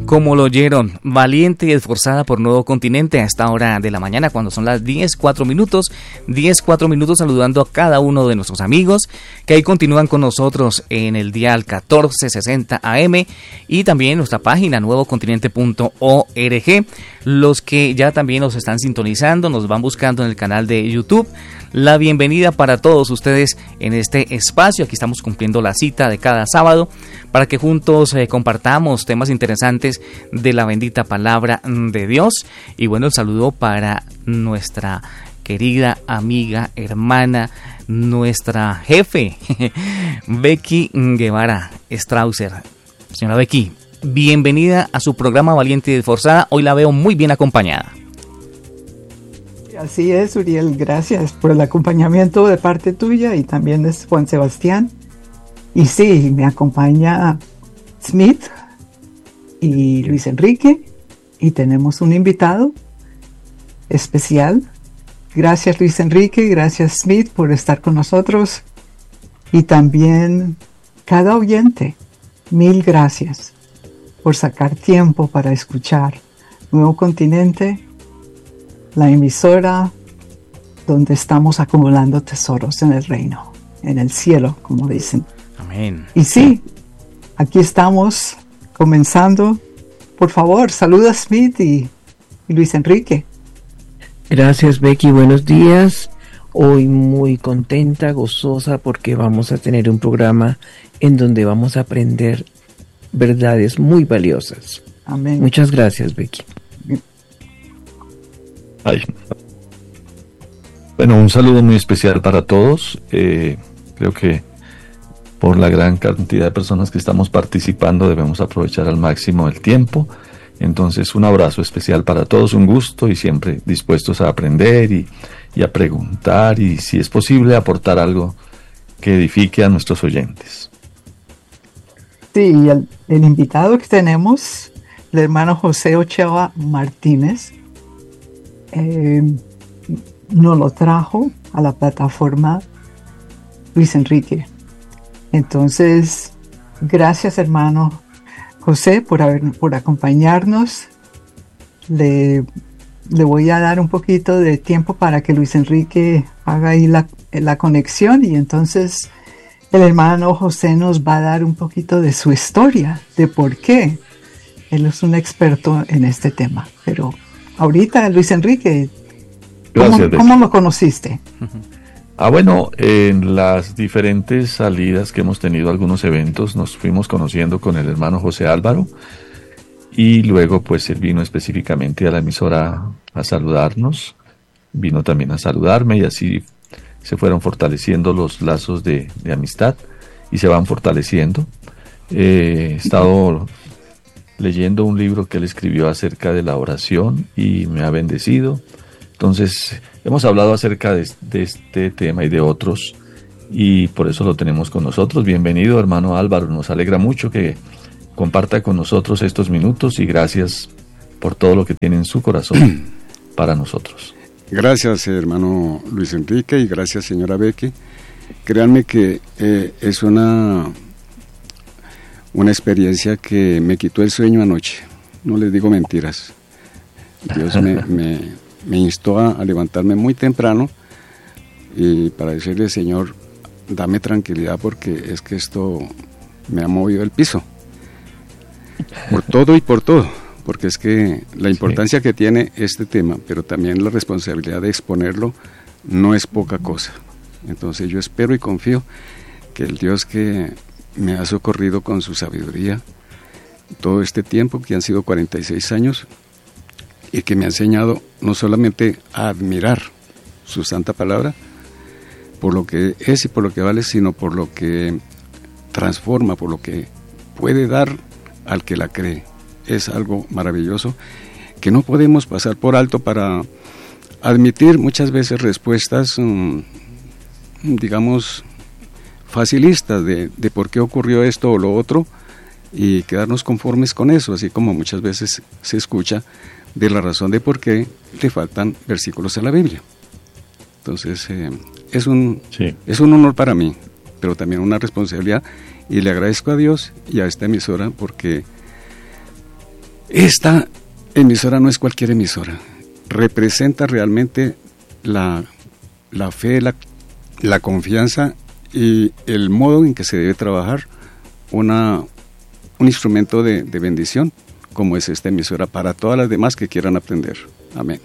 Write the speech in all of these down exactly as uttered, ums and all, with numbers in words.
Como lo oyeron, valiente y esforzada por Nuevo Continente a esta hora de la mañana, cuando son las diez, cuatro minutos, diez, cuatro minutos, saludando a cada uno de nuestros amigos que ahí continúan con nosotros en el dial catorce sesenta A M y también en nuestra página nuevo continente punto org. Los que ya también nos están sintonizando, nos van buscando en el canal de YouTube. La bienvenida para todos ustedes en este espacio. Aquí estamos cumpliendo la cita de cada sábado para que juntos eh, compartamos temas interesantes de la bendita palabra de Dios. Y bueno, el saludo para nuestra querida amiga, hermana, nuestra jefe, Becky Guevara Strausser. Señora Becky, bienvenida a su programa Valiente y Esforzada. Hoy la veo muy bien acompañada. Así es, Uriel, gracias por el acompañamiento de parte tuya y también es Juan Sebastián. Y sí, me acompaña Smith y Luis Enrique y tenemos un invitado especial. Gracias Luis Enrique, gracias Smith por estar con nosotros y también cada oyente, mil gracias por sacar tiempo para escuchar Nuevo Continente, la emisora donde estamos acumulando tesoros en el reino, en el cielo, como dicen. Amén. Y sí, aquí estamos comenzando. Por favor, saluda a Smith y, y Luis Enrique. Gracias, Becky, buenos días. Hoy muy contenta, gozosa, porque vamos a tener un programa en donde vamos a aprender verdades muy valiosas. Amén. Muchas gracias, Becky. Ay. Bueno, un saludo muy especial para todos. Eh, creo que por la gran cantidad de personas que estamos participando debemos aprovechar al máximo el tiempo. Entonces, un abrazo especial para todos, un gusto y siempre dispuestos a aprender y, y a preguntar y, si es posible, aportar algo que edifique a nuestros oyentes. Sí, y el, el invitado que tenemos, el hermano José Ochoa Martínez, Eh, nos lo trajo a la plataforma Luis Enrique. Entonces, gracias hermano José por, haber, por acompañarnos. Le, le voy a dar un poquito de tiempo para que Luis Enrique haga ahí la, la conexión y entonces el hermano José nos va a dar un poquito de su historia, de por qué. Él es un experto en este tema, pero ahorita, Luis Enrique, ¿cómo, Gracias, ¿cómo lo conociste? Ah, bueno, en las diferentes salidas que hemos tenido, algunos eventos, nos fuimos conociendo con el hermano José Álvaro y luego pues él vino específicamente a la emisora a saludarnos, vino también a saludarme y así se fueron fortaleciendo los lazos de, de amistad y se van fortaleciendo. Eh, he estado leyendo un libro que él escribió acerca de la oración y me ha bendecido. Entonces, hemos hablado acerca de, de este tema y de otros y por eso lo tenemos con nosotros. Bienvenido, hermano Álvaro, nos alegra mucho que comparta con nosotros estos minutos y gracias por todo lo que tiene en su corazón para nosotros. Gracias, hermano Luis Enrique, y gracias, señora Becky. Créanme que eh, es una... una experiencia que me quitó el sueño anoche, no les digo mentiras. Dios me, me, me instó a, a levantarme muy temprano y para decirle, Señor, dame tranquilidad porque es que esto me ha movido el piso, por todo y por todo, porque es que la importancia sí. que tiene este tema, pero también la responsabilidad de exponerlo, no es poca cosa. Entonces yo espero y confío que el Dios que me ha socorrido con su sabiduría todo este tiempo, que han sido cuarenta y seis años, y que me ha enseñado no solamente a admirar su santa palabra por lo que es y por lo que vale, sino por lo que transforma, por lo que puede dar al que la cree. Es algo maravilloso que no podemos pasar por alto para admitir muchas veces respuestas, mmm, digamos, facilistas de, de por qué ocurrió esto o lo otro y quedarnos conformes con eso, así como muchas veces se escucha de la razón de por qué le faltan versículos en la Biblia. Entonces eh, es un sí. es un honor para mí, pero también una responsabilidad, y le agradezco a Dios y a esta emisora porque Esta emisora no es cualquier emisora, representa realmente la, la fe, la, la confianza y el modo en que se debe trabajar una, un instrumento de, de bendición como es esta emisora para todas las demás que quieran aprender. Amén.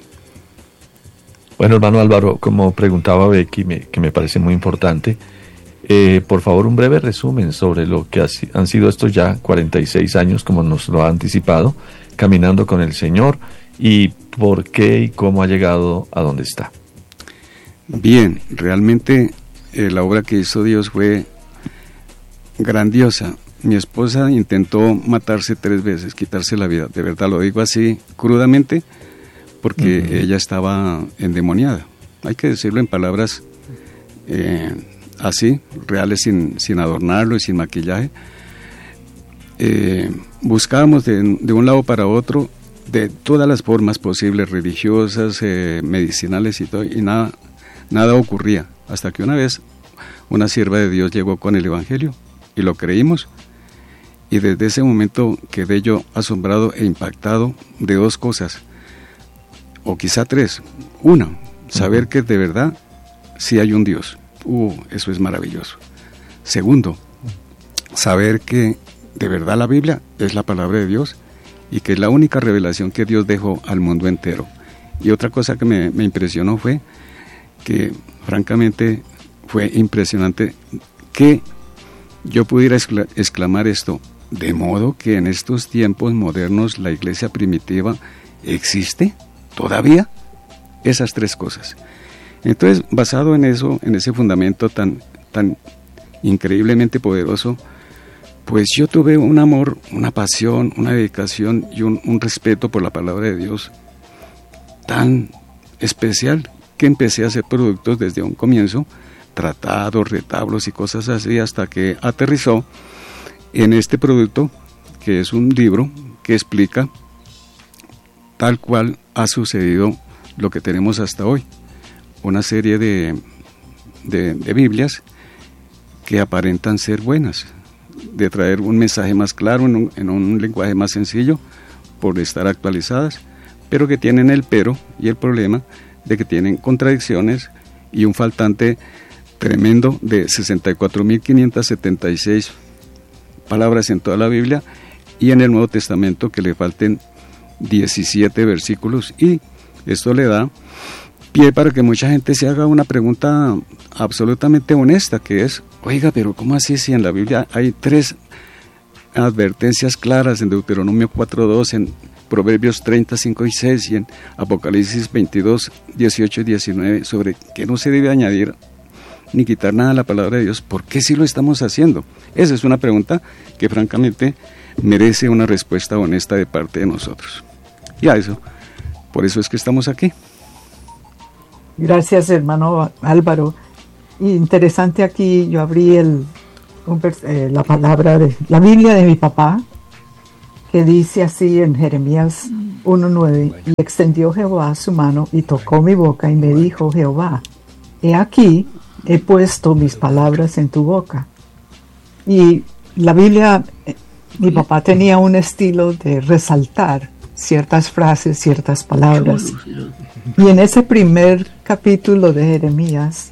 Bueno, hermano Álvaro, como preguntaba Becky, me, que me parece muy importante, eh, por favor un breve resumen sobre lo que ha, han sido estos ya cuarenta y seis años, como nos lo ha anticipado, caminando con el Señor, y por qué y cómo ha llegado a donde está. Bien, realmente eh, la obra que hizo Dios fue grandiosa. Mi esposa intentó matarse tres veces, quitarse la vida, de verdad lo digo así crudamente, porque uh-huh. ella estaba endemoniada. Hay que decirlo en palabras eh, así, reales, sin, sin adornarlo y sin maquillaje. Eh, buscábamos de, de un lado para otro, de todas las formas posibles, religiosas, eh, medicinales y todo, y nada, nada ocurría, hasta que una vez una sierva de Dios llegó con el Evangelio, y lo creímos, y desde ese momento quedé yo asombrado e impactado de dos cosas, o quizá tres. Una, saber uh-huh. que de verdad sí hay un Dios. Uh, eso es maravilloso. Segundo, saber que de verdad la Biblia es la palabra de Dios y que es la única revelación que Dios dejó al mundo entero. Y otra cosa que me, me impresionó fue que, francamente, fue impresionante que yo pudiera exclamar esto, de modo que en estos tiempos modernos la iglesia primitiva existe todavía. Esas tres cosas. Entonces, basado en eso, en ese fundamento tan, tan increíblemente poderoso, pues yo tuve un amor, una pasión, una dedicación y un, un respeto por la palabra de Dios tan especial que empecé a hacer productos desde un comienzo, tratados, retablos y cosas así, hasta que aterrizó en este producto, que es un libro que explica tal cual ha sucedido lo que tenemos hasta hoy. Una serie de, de, de Biblias que aparentan ser buenas, de traer un mensaje más claro, en un, en un lenguaje más sencillo, por estar actualizadas, pero que tienen el pero y el problema de que tienen contradicciones y un faltante tremendo de sesenta y cuatro mil quinientas setenta y seis palabras en toda la Biblia, y en el Nuevo Testamento que le falten diecisiete versículos, y esto le da pie para que mucha gente se haga una pregunta absolutamente honesta, que es, oiga, pero ¿cómo así si en la Biblia hay tres advertencias claras, en Deuteronomio cuatro dos, en Proverbios treinta, cinco y seis, y en Apocalipsis veintidós, dieciocho y diecinueve, sobre que no se debe añadir ni quitar nada a la palabra de Dios? ¿Por qué sí lo estamos haciendo? Esa es una pregunta que francamente merece una respuesta honesta de parte de nosotros. Y a eso, por eso es que estamos aquí. Gracias, hermano Álvaro. Interesante, aquí yo abrí el, un, eh, la palabra de la Biblia de mi papá, que dice así en Jeremías uno nueve, y extendió Jehová su mano y tocó mi boca y me dijo Jehová, he aquí, he puesto mis palabras en tu boca. Y la Biblia, mi papá tenía un estilo de resaltar ciertas frases, ciertas palabras. Y en ese primer capítulo de Jeremías,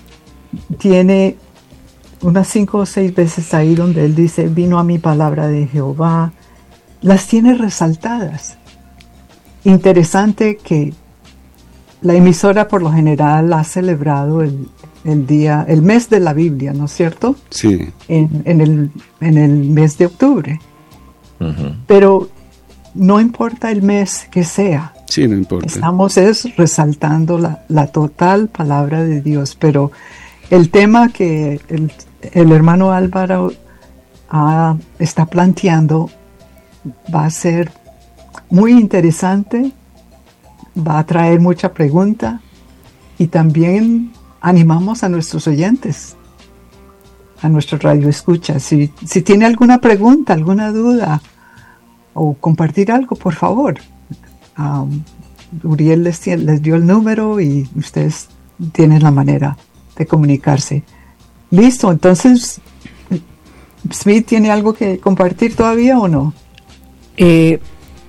tiene unas cinco o seis veces ahí donde él dice, vino a mi palabra de Jehová. Las tiene resaltadas. Interesante que la emisora por lo general ha celebrado el, el día, el mes de la Biblia, ¿no es cierto? Sí. En, en, el, en el mes de octubre. Uh-huh. Pero no importa el mes que sea. Sí, no importa. Estamos es resaltando la, la total palabra de Dios. Pero el tema que el, el hermano Álvaro ah, está planteando va a ser muy interesante, va a traer mucha pregunta, y también animamos a nuestros oyentes, a nuestro radio escucha. Si, si tiene alguna pregunta, alguna duda o compartir algo, por favor. Um, Uriel les, les dio el número y ustedes tienen la manera de comunicarse. Listo, entonces, Smith, ¿tiene algo que compartir todavía o no? Eh,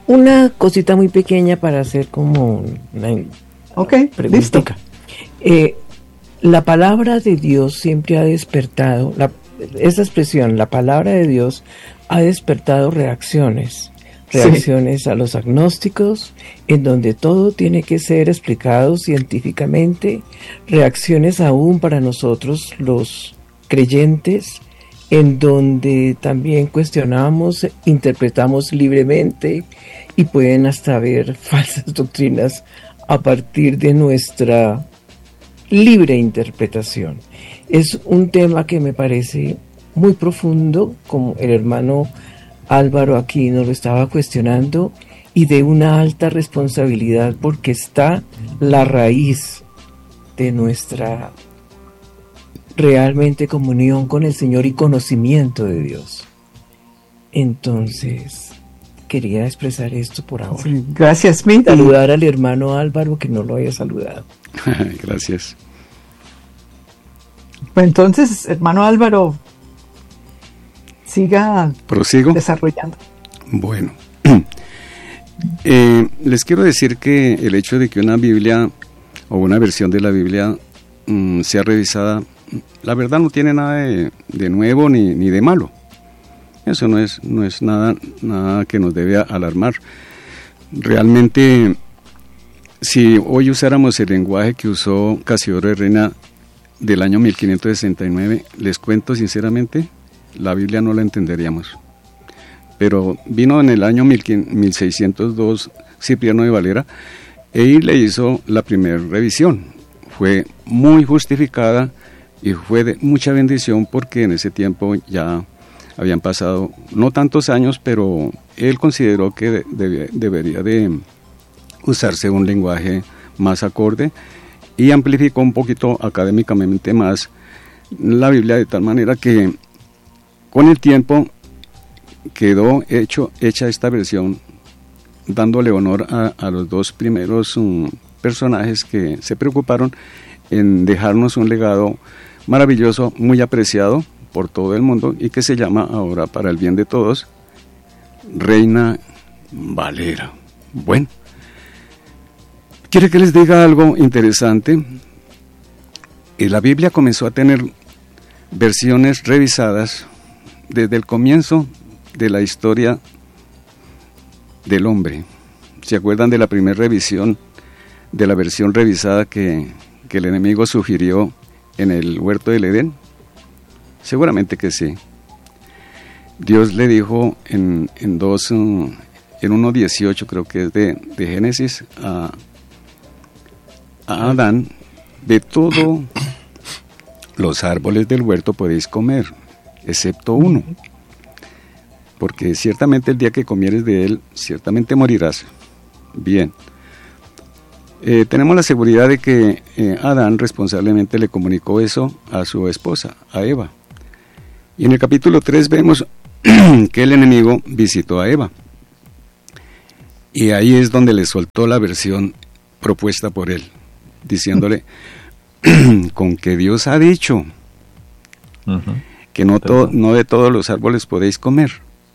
Una cosita muy pequeña para hacer como una okay, preguntita. Eh, la palabra de Dios siempre ha despertado, la, esa expresión, la palabra de Dios ha despertado reacciones, reacciones sí. a los agnósticos, en donde todo tiene que ser explicado científicamente, reacciones aún para nosotros los creyentes, en donde también cuestionamos, interpretamos libremente y pueden hasta haber falsas doctrinas a partir de nuestra libre interpretación. Es un tema que me parece muy profundo, como el hermano Álvaro aquí nos lo estaba cuestionando, y de una alta responsabilidad, porque está la raíz de nuestra realmente comunión con el Señor y conocimiento de Dios. Entonces, quería expresar esto por ahora. Sí, gracias, Mitty. Saludar al hermano Álvaro, que no lo haya saludado. Gracias. Pues entonces, hermano Álvaro, siga ¿Prosigo? desarrollando. Bueno, eh, les quiero decir que el hecho de que una Biblia o una versión de la Biblia mmm, sea revisada, la verdad no tiene nada de, de nuevo ni, ni de malo. Eso no es, no es nada, nada que nos debe alarmar. Realmente, si hoy usáramos el lenguaje que usó Casiodoro de Reina del año mil quinientos sesenta y nueve, les cuento sinceramente, la Biblia no la entenderíamos. Pero vino en el año mil seiscientos dos Cipriano de Valera y le hizo la primera revisión. Fue muy justificada y fue de mucha bendición, porque en ese tiempo ya habían pasado no tantos años, pero él consideró que de, de, debería de usarse un lenguaje más acorde, y amplificó un poquito académicamente más la Biblia, de tal manera que con el tiempo quedó hecho, hecha esta versión, dándole honor a, a los dos primeros um, personajes que se preocuparon en dejarnos un legado maravilloso, muy apreciado por todo el mundo, y que se llama ahora, para el bien de todos, Reina Valera. Bueno, ¿quiere que les diga algo interesante? Y la Biblia comenzó a tener versiones revisadas desde el comienzo de la historia del hombre. ¿Se acuerdan de la primera revisión, de la versión revisada que, que el enemigo sugirió en el huerto del Edén? Seguramente que sí. Dios le dijo en, en dos, en uno dieciocho, creo que es de, de Génesis, a, a Adán: de todos los árboles del huerto podéis comer, excepto uno, porque ciertamente el día que comieres de él, ciertamente morirás. Bien. Eh, tenemos la seguridad de que eh, Adán responsablemente le comunicó eso a su esposa, a Eva. Y en el capítulo tres vemos que el enemigo visitó a Eva. Y ahí es donde le soltó la versión propuesta por él, diciéndole, con que Dios ha dicho uh-huh. que no, to- no de todos los árboles podéis comer.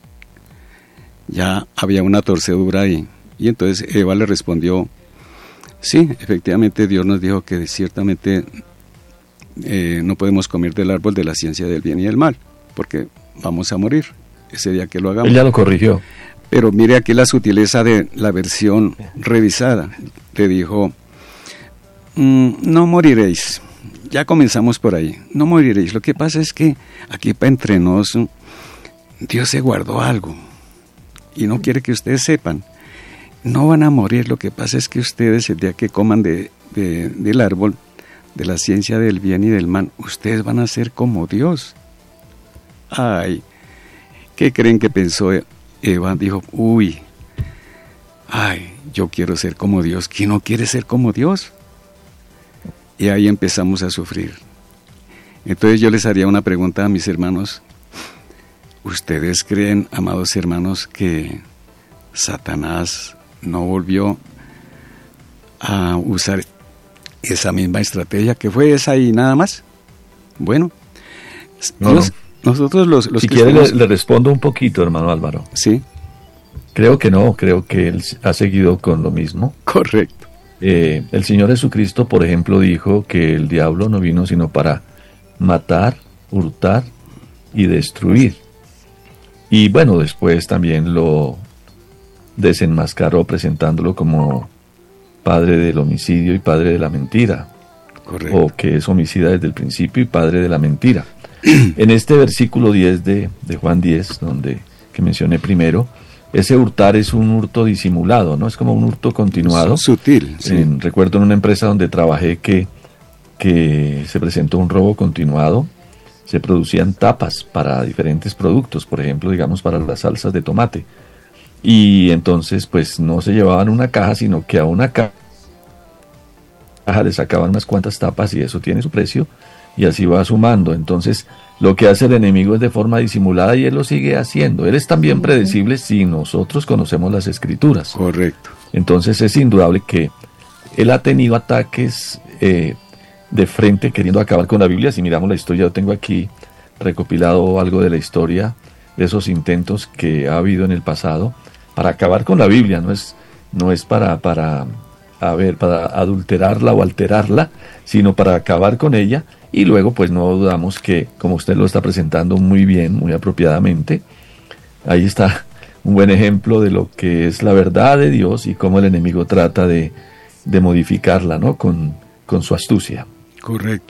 Ya había una torcedura ahí. Y entonces Eva le respondió, sí, efectivamente Dios nos dijo que ciertamente eh, no podemos comer del árbol de la ciencia del bien y del mal, porque vamos a morir ese día que lo hagamos. Ella lo corrigió. Pero mire aquí la sutileza de la versión revisada. Le dijo, mm, no moriréis. Ya comenzamos por ahí. No moriréis. Lo que pasa es que aquí para entre nos, Dios se guardó algo y no quiere que ustedes sepan. No van a morir, lo que pasa es que ustedes, el día que coman de, de, del árbol, de la ciencia del bien y del mal, ustedes van a ser como Dios. Ay, ¿qué creen que pensó Eva? Dijo, uy, ay, yo quiero ser como Dios. ¿Quién no quiere ser como Dios? Y ahí empezamos a sufrir. Entonces yo les haría una pregunta a mis hermanos. ¿Ustedes creen, amados hermanos, que Satanás no volvió a usar esa misma estrategia, que fue esa y nada más? Bueno, no, nos, no. nosotros los, los si que quiere estamos... le, le respondo un poquito, hermano Álvaro. Sí. Creo que no, creo que él ha seguido con lo mismo. Correcto. Eh, el Señor Jesucristo, por ejemplo, dijo que el diablo no vino sino para matar, hurtar y destruir. Y bueno, después también lo desenmascaró presentándolo como padre del homicidio y padre de la mentira. Correcto. O que es homicida desde el principio y padre de la mentira. En este versículo diez de, de Juan diez, donde que mencioné primero, ese hurtar es un hurto disimulado, ¿no? Es como un hurto continuado. Sutil, sí. En, recuerdo en una empresa donde trabajé que, que se presentó un robo continuado. Se producían tapas para diferentes productos, por ejemplo, digamos, para las salsas de tomate. Y entonces, pues, no se llevaban una caja, sino que a una caja le sacaban unas cuantas tapas y eso tiene su precio y así va sumando. Entonces, lo que hace el enemigo es de forma disimulada y él lo sigue haciendo. Él es también predecible si nosotros conocemos las Escrituras. Correcto. Entonces, es indudable que él ha tenido ataques eh, de frente queriendo acabar con la Biblia. Si miramos la historia, yo tengo aquí recopilado algo de la historia de esos intentos que ha habido en el pasado para acabar con la Biblia. No es, no es para, para, a ver, para adulterarla o alterarla, sino para acabar con ella. Y luego, pues no dudamos que, como usted lo está presentando muy bien, muy apropiadamente, ahí está un buen ejemplo de lo que es la verdad de Dios y cómo el enemigo trata de, de modificarla, ¿no? Con, con su astucia. Correcto.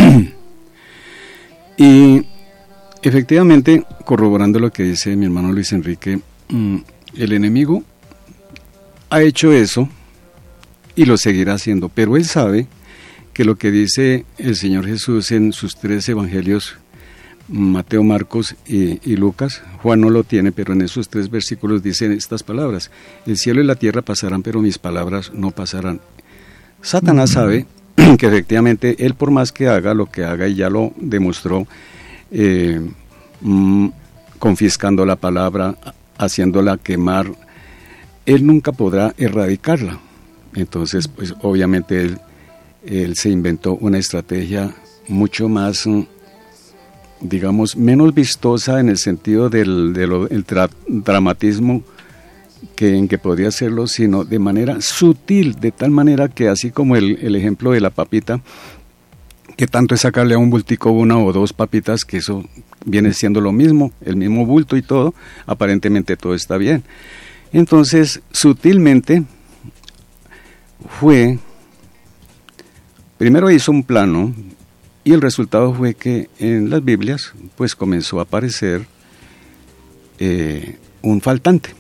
Y efectivamente, corroborando lo que dice mi hermano Luis Enrique, el enemigo ha hecho eso y lo seguirá haciendo, pero él sabe que lo que dice el Señor Jesús en sus tres evangelios, Mateo, Marcos y, y Lucas, Juan no lo tiene, pero en esos tres versículos dicen estas palabras: el cielo y la tierra pasarán, pero mis palabras no pasarán. Satanás sabe que efectivamente él, por más que haga lo que haga, y ya lo demostró, eh, mm, confiscando la palabra, haciéndola quemar, él nunca podrá erradicarla. Entonces, pues obviamente él, él se inventó una estrategia mucho más, digamos, menos vistosa en el sentido del, del el tra- dramatismo que en que podía hacerlo, sino de manera sutil, de tal manera que, así como el, el ejemplo de la papita, que tanto es sacarle a un bultico una o dos papitas, que eso viene siendo lo mismo, el mismo bulto y todo, aparentemente todo está bien. Entonces, sutilmente fue, primero hizo un plano, y el resultado fue que en las Biblias pues comenzó a aparecer eh, un faltante.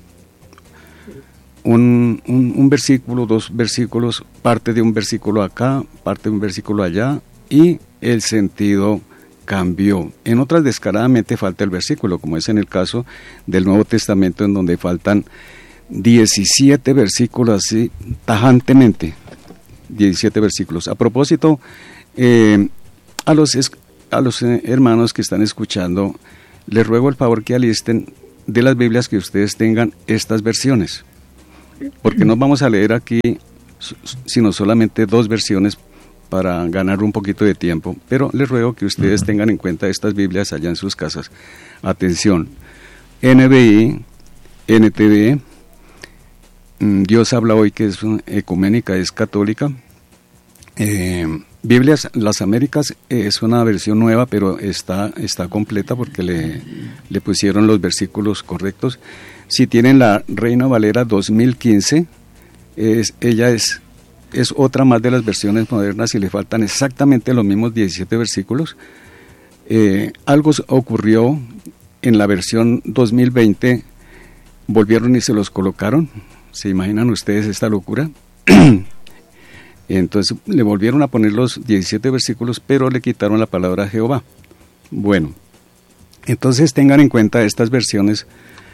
Un, un, un versículo, dos versículos, parte de un versículo acá, parte de un versículo allá, y el sentido cambió. En otras, descaradamente falta el versículo, como es en el caso del Nuevo Testamento, en donde faltan diecisiete versículos así tajantemente, diecisiete versículos. A propósito, eh, a los, a los eh, hermanos que están escuchando, les ruego el favor que alisten de las Biblias que ustedes tengan estas versiones, porque no vamos a leer aquí sino solamente dos versiones para ganar un poquito de tiempo, pero les ruego que ustedes tengan en cuenta estas Biblias allá en sus casas. Atención: N B I, N T V, Dios habla hoy, que es ecuménica, es católica. Eh, Biblias Las Américas eh, es una versión nueva, pero está, está completa porque le, le pusieron los versículos correctos. Si tienen la Reina Valera dos mil quince, es, ella es, es otra más de las versiones modernas y le faltan exactamente los mismos diecisiete versículos. Eh, algo ocurrió en la versión dos mil veinte, volvieron y se los colocaron. ¿Se imaginan ustedes esta locura? Entonces le volvieron a poner los diecisiete versículos, pero le quitaron la palabra Jehová. Bueno, entonces tengan en cuenta estas versiones,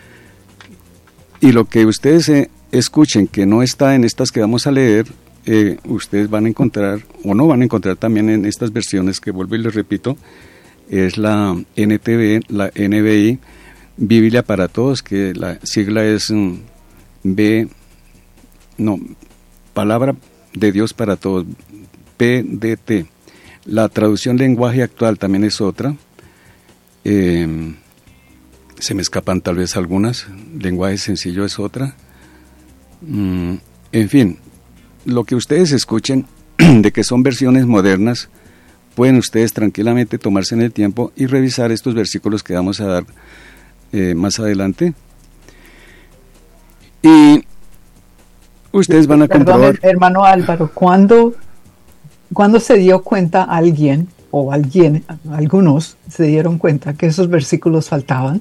y lo que ustedes eh, escuchen que no está en estas que vamos a leer, eh, ustedes van a encontrar, o no van a encontrar también en estas versiones, que vuelvo y les repito, es la N T V, la N B I, Biblia para Todos, que la sigla es um, B, no, Palabra de Dios para Todos, P D T. La traducción lenguaje actual también es otra. Eh, se me escapan tal vez algunas, lenguaje sencillo es otra. Mm, en fin, lo que ustedes escuchen de que son versiones modernas, pueden ustedes tranquilamente tomarse en el tiempo y revisar estos versículos que vamos a dar eh, más adelante. Y ustedes van a comprobar. Perdón, hermano Álvaro, ¿cuándo, ¿cuándo se dio cuenta alguien, o alguien, algunos se dieron cuenta que esos versículos faltaban?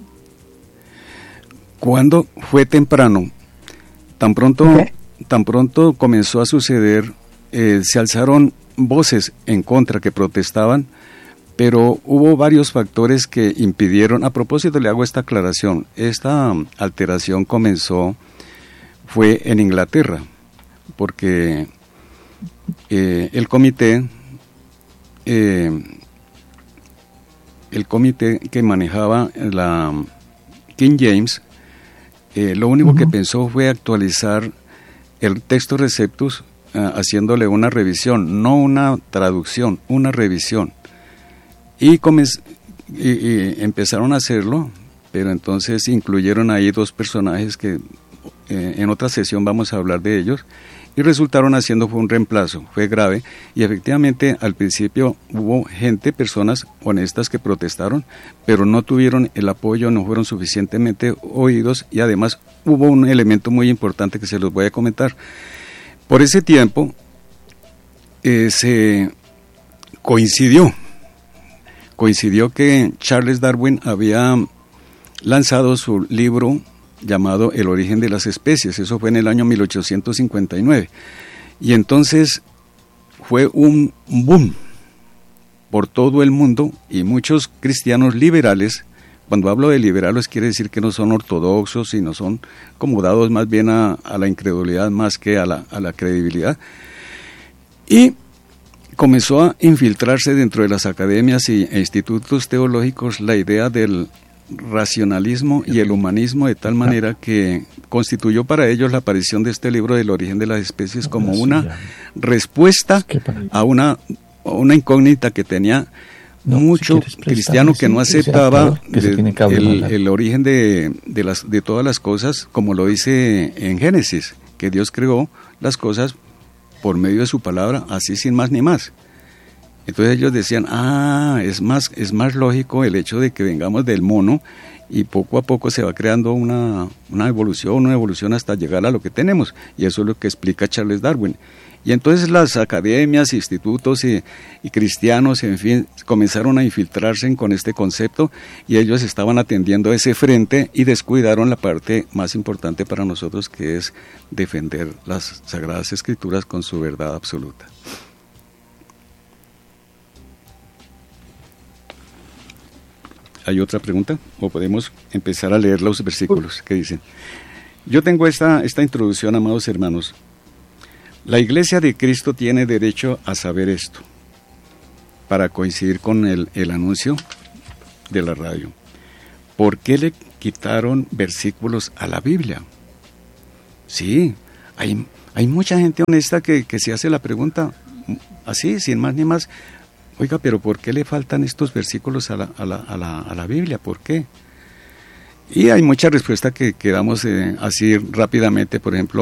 Cuando fue temprano, tan pronto, okay. tan pronto comenzó a suceder, eh, se alzaron voces en contra que protestaban, pero hubo varios factores que impidieron. A propósito, le hago esta aclaración, esta alteración comenzó, fue en Inglaterra, porque eh, el comité, eh, el comité que manejaba la King James, eh, lo único uh-huh. que pensó fue actualizar el texto Receptus, uh, haciéndole una revisión, no una traducción, una revisión. Y, comenz- y, y empezaron a hacerlo, pero entonces incluyeron ahí dos personajes que eh, en otra sesión vamos a hablar de ellos, y resultaron haciendo fue un reemplazo, fue grave, y efectivamente al principio hubo gente, personas honestas que protestaron, pero no tuvieron el apoyo, no fueron suficientemente oídos, y además hubo un elemento muy importante que se los voy a comentar. Por ese tiempo eh, se coincidió, coincidió que Charles Darwin había lanzado su libro llamado El origen de las especies, eso fue en el año mil ochocientos cincuenta y nueve, y entonces fue un boom por todo el mundo, y muchos cristianos liberales, cuando hablo de liberales quiere decir que no son ortodoxos, sino son como dados más bien a, a la incredulidad más que a la, a la credibilidad, y comenzó a infiltrarse dentro de las academias y, e institutos teológicos la idea del racionalismo y el humanismo, de tal manera que constituyó para ellos la aparición de este libro del origen de las especies como una respuesta a una, a una incógnita que tenía no, mucho si cristiano que no aceptaba que de, el, el origen de, de, las, de todas las cosas, como lo dice en Génesis, que Dios creó las cosas por medio de su palabra, así sin más ni más. Entonces ellos decían, ah, es más, es más lógico el hecho de que vengamos del mono, y poco a poco se va creando una, una evolución, una evolución hasta llegar a lo que tenemos, y eso es lo que explica Charles Darwin. Y entonces las academias, institutos y, y cristianos, en fin, comenzaron a infiltrarse con este concepto, y ellos estaban atendiendo ese frente y descuidaron la parte más importante para nosotros, que es defender las Sagradas Escrituras con su verdad absoluta. ¿Hay otra pregunta? ¿O podemos empezar a leer los versículos que dicen? Yo tengo esta, esta introducción, amados hermanos. La Iglesia de Cristo tiene derecho a saber esto, para coincidir con el, el anuncio de la radio. ¿Por qué le quitaron versículos a la Biblia? Sí, hay, hay mucha gente honesta que, que se hace la pregunta así, sin más ni más. Oiga, pero ¿por qué le faltan estos versículos a la, a la, a la, a la Biblia? ¿Por qué? Y hay mucha respuesta que, que damos eh, así rápidamente. Por ejemplo,